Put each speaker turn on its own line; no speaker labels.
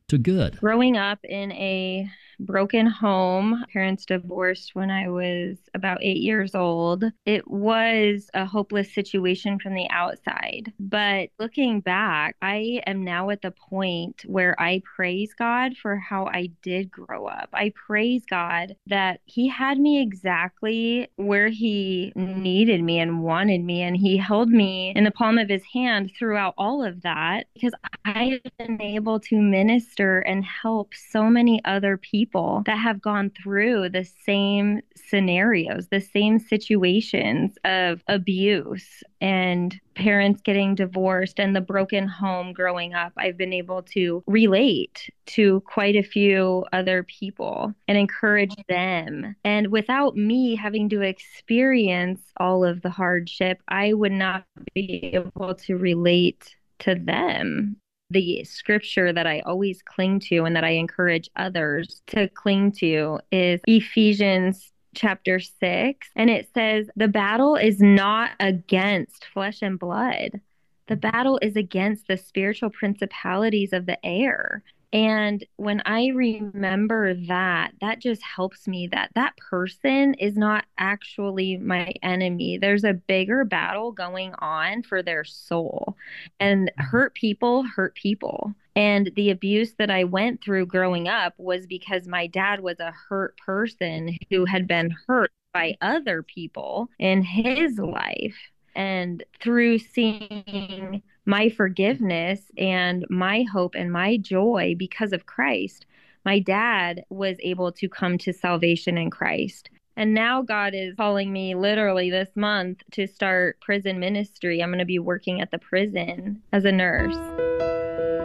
to good.
Growing up in a broken home, parents divorced when I was about 8 years old. It was a hopeless situation from the outside. But looking back, I am now at the point where I praise God for how I did grow up. I praise God that He had me exactly where He needed me and wanted me, and He held me in the palm of His hand throughout all of that because I have been able to minister and help so many other people that have gone through the same scenarios, the same situations of abuse and parents getting divorced and the broken home growing up. I've been able to relate to quite a few other people and encourage them. And without me having to experience all of the hardship, I would not be able to relate to them. The scripture that I always cling to and that I encourage others to cling to is Ephesians chapter 6. And it says, the battle is not against flesh and blood. The battle is against the spiritual principalities of the air. And when I remember that, that just helps me that that person is not actually my enemy. There's a bigger battle going on for their soul. And hurt people hurt people. And the abuse that I went through growing up was because my dad was a hurt person who had been hurt by other people in his life. And through seeing my forgiveness and my hope and my joy because of Christ, my dad was able to come to salvation in Christ. And now God is calling me literally this month to start prison ministry. I'm going to be working at the prison as a nurse.